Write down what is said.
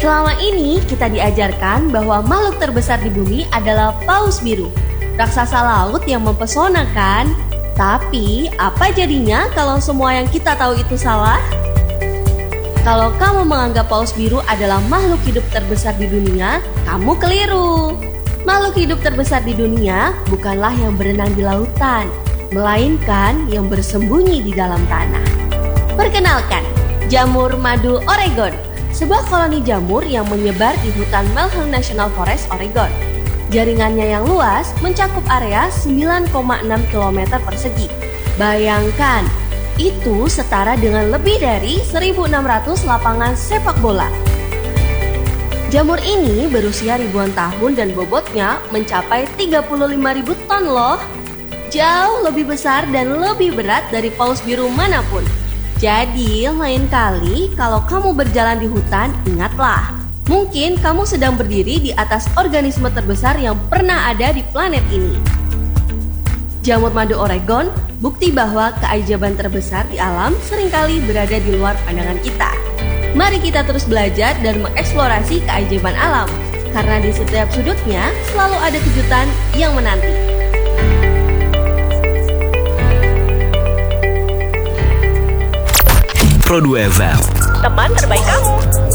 Selama ini kita diajarkan bahwa makhluk terbesar di bumi adalah paus biru, raksasa laut yang mempesona kan? Tapi apa jadinya kalau semua yang kita tahu itu salah? Kalau kamu menganggap paus biru adalah makhluk hidup terbesar di dunia, kamu keliru. Makhluk hidup terbesar di dunia bukanlah yang berenang di lautan, melainkan yang bersembunyi di dalam tanah. Perkenalkan, jamur madu Oregon, sebuah koloni jamur yang menyebar di hutan Melham National Forest, Oregon. Jaringannya yang luas mencakup area 9,6 km persegi. Bayangkan, itu setara dengan lebih dari 1.600 lapangan sepak bola. Jamur ini berusia ribuan tahun dan bobotnya mencapai 35.000 ton loh. Jauh lebih besar dan lebih berat dari paus biru manapun. Jadi lain kali kalau kamu berjalan di hutan, ingatlah, mungkin kamu sedang berdiri di atas organisme terbesar yang pernah ada di planet ini. Jamur madu Oregon bukti bahwa keajaiban terbesar di alam seringkali berada di luar pandangan kita. Mari kita terus belajar dan mengeksplorasi keajaiban alam, karena di setiap sudutnya selalu ada kejutan yang menanti. Pro 2 FM, Teman terbaik kamu.